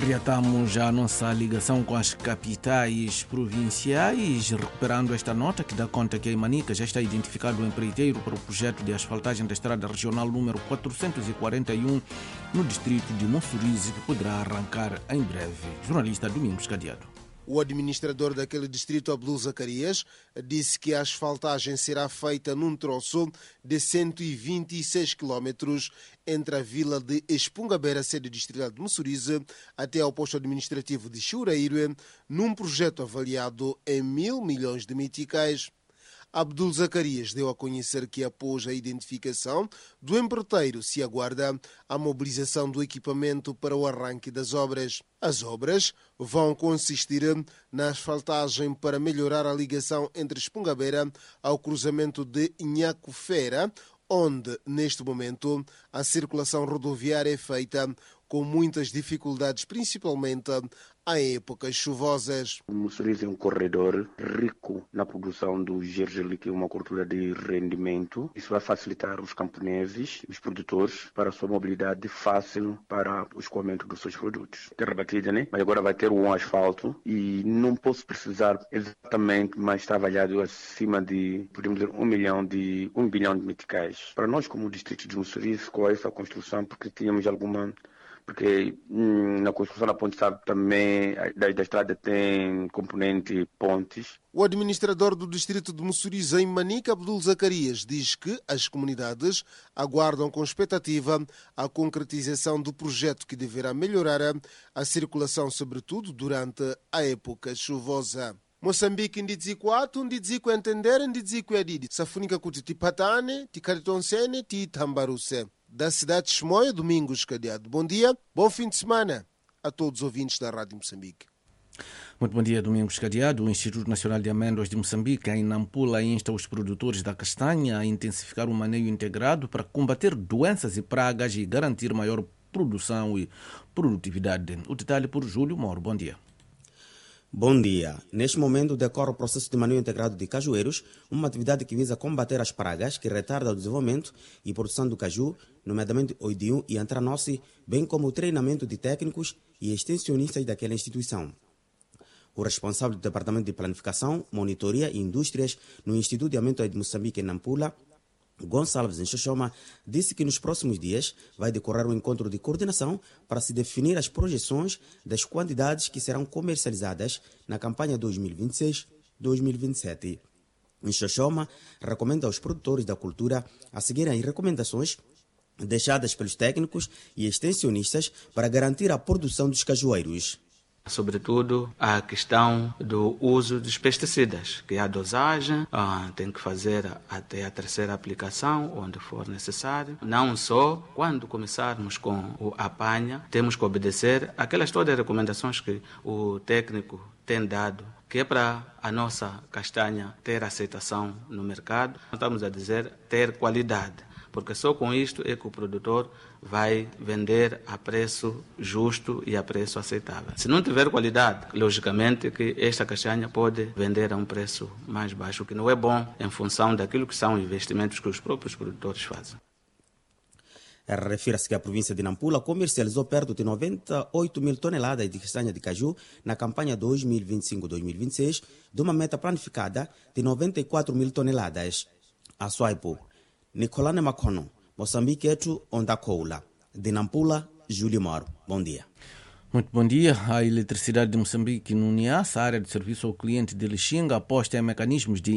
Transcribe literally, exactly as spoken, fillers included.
Reatamos a nossa ligação com as capitais provinciais, recuperando esta nota que dá conta que em Manica já está identificado o empreiteiro para o projeto de asfaltagem da estrada regional número quatrocentos e quarenta e um no distrito de Mussurize, que poderá arrancar em breve. Jornalista Domingos Cadeado. O administrador daquele distrito, Abdul Zacarias, disse que a asfaltagem será feita num troço de cento e vinte e seis quilómetros entre a vila de Espungabera, sede distrital de Mussurize, até ao posto administrativo de Chureiro, num projeto avaliado em mil milhões de meticais. Abdul Zacarias deu a conhecer que, após a identificação do empreiteiro, se aguarda a mobilização do equipamento para o arranque das obras. As obras vão consistir na asfaltagem para melhorar a ligação entre Espungabera ao cruzamento de Inhacufera, onde, neste momento, a circulação rodoviária é feita com muitas dificuldades, principalmente em épocas chuvosas. O Mussurize é um corredor rico na produção do gergelim, que é uma cultura de rendimento. Isso vai facilitar os camponeses, os produtores, para a sua mobilidade fácil para o escoamento dos seus produtos. Terra batida, né? Mas agora vai ter um asfalto e não posso precisar exatamente, mas está avaliado acima de, podemos dizer, um milhão de, um bilhão de meticais. Para nós, como distrito de Mussurize, com essa construção, porque tínhamos alguma... Porque hum, na construção da ponte, sabe, também da, da estrada tem componente pontes. O administrador do distrito de Mussurize, em Manica, Abdul Zacarias, diz que as comunidades aguardam com expectativa a concretização do projeto que deverá melhorar a circulação, sobretudo durante a época chuvosa. Moçambique ndizikwato ndidziku entender ndidziku yadidi safunika kuti tipatane tikaritonsene titambaruse. Da cidade de Chimoio, Domingos Cadeado. Bom dia, bom fim de semana a todos os ouvintes da Rádio Moçambique. Muito bom dia, Domingos Cadeado. O Instituto Nacional de Amêndoas de Moçambique, em Nampula, insta os produtores da castanha a intensificar o manejo integrado para combater doenças e pragas e garantir maior produção e produtividade. O detalhe por Júlio Moro. Bom dia. Bom dia. Neste momento decorre o processo de manejo integrado de cajueiros, uma atividade que visa combater as pragas que retardam o desenvolvimento e produção do caju, nomeadamente oidium e antranossi, bem como o treinamento de técnicos e extensionistas daquela instituição. O responsável do Departamento de Planificação, Monitoria e Indústrias no Instituto de Amêndoas de Moçambique, em Nampula, Gonçalves Nchochoma, disse que nos próximos dias vai decorrer um encontro de coordenação para se definir as projeções das quantidades que serão comercializadas na campanha dois mil e vinte e seis dois mil e vinte e sete. Nchochoma recomenda aos produtores da cultura a seguirem as recomendações deixadas pelos técnicos e extensionistas para garantir a produção dos cajueiros. Sobretudo a questão do uso dos pesticidas, que a dosagem ah, tem que fazer até a terceira aplicação, onde for necessário. Não só quando começarmos com o apanha, temos que obedecer aquelas todas as recomendações que o técnico tem dado, que é para a nossa castanha ter aceitação no mercado. Estamos a dizer ter qualidade, porque só com isto é que o produtor vai vender a preço justo e a preço aceitável. Se não tiver qualidade, logicamente que esta castanha pode vender a um preço mais baixo, o que não é bom em função daquilo que são investimentos que os próprios produtores fazem. Refira-se que a província de Nampula comercializou perto de noventa e oito mil toneladas de castanha de caju na campanha dois mil e vinte e cinco dois mil e vinte e seis, de uma meta planificada de noventa e quatro mil toneladas. A Swaipo, Nicolane Macono, Moçambique Etu Ondacoula. De Nampula, Júlio Moro. Bom dia. Muito bom dia. A Eletricidade de Moçambique, no Niassa, a área de serviço ao cliente de Lixinga, aposta em mecanismos de